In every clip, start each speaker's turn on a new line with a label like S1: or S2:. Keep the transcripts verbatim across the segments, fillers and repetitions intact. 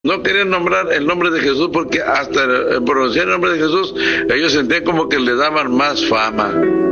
S1: No querían nombrar el nombre de Jesús porque hasta pronunciar el nombre de Jesús, ellos sentían como que le daban más fama.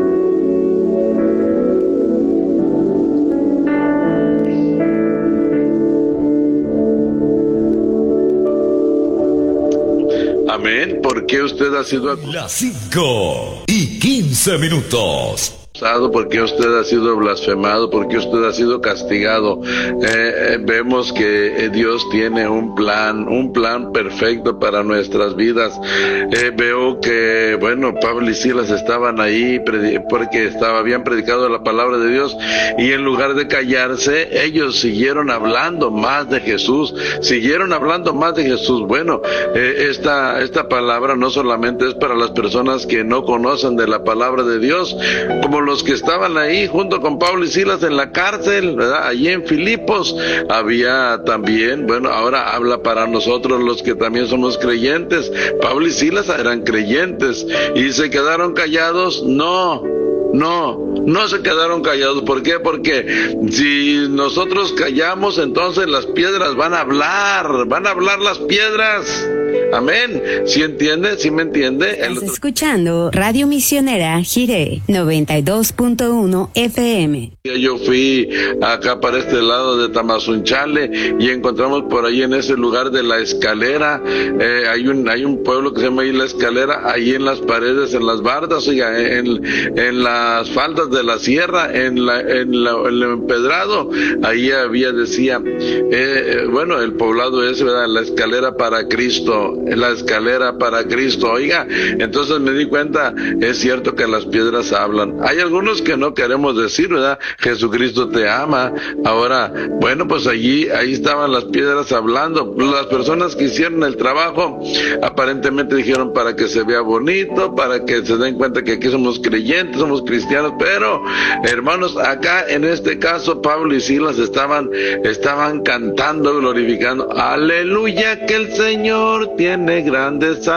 S1: Amén. ¿Por qué usted ha sido acusado?
S2: Las cinco y quince minutos.
S1: Porque usted ha sido blasfemado, porque usted ha sido castigado. Eh, eh, vemos que eh, Dios tiene un plan, un plan perfecto para nuestras vidas. Eh, veo que, bueno, Pablo y Silas estaban ahí porque estaba, habían predicado la palabra de Dios, y en lugar de callarse, ellos siguieron hablando más de Jesús, siguieron hablando más de Jesús. Bueno, eh, esta, esta palabra no solamente es para las personas que no conocen de la palabra de Dios, como los que estaban ahí junto con Pablo y Silas en la cárcel, ¿verdad? Allí en Filipos había también, bueno, ahora habla para nosotros los que también somos creyentes. Pablo y Silas eran creyentes y se quedaron callados. No, no, no se quedaron callados. ¿Por qué? Porque si nosotros callamos, entonces las piedras van a hablar, van a hablar las piedras. Amén. ¿Sí entiende? ¿Sí me entiende?
S3: Estás otro... escuchando Radio Misionera Jiré noventa y dos punto uno F M.
S1: Yo fui acá para este lado de Tamazunchale y encontramos por ahí en ese lugar de La Escalera, eh, hay un hay un pueblo que se llama ahí La Escalera, ahí en las paredes, en las bardas, oiga, en, en las faldas de la sierra, en la en, la, en el empedrado, ahí había, decía, eh, bueno, el poblado ese, ¿verdad? La Escalera para Cristo, La Escalera para Cristo. Oiga, entonces me di cuenta, es cierto que las piedras hablan. Hay algunos que no queremos decir, ¿verdad? Jesucristo te ama. Ahora, bueno, pues allí, ahí estaban las piedras hablando. Las personas que hicieron el trabajo, aparentemente dijeron para que se vea bonito, para que se den cuenta que aquí somos creyentes, somos cristianos, pero, hermanos, acá en este caso, Pablo y Silas estaban, estaban cantando, glorificando, aleluya, que el Señor tiene grandes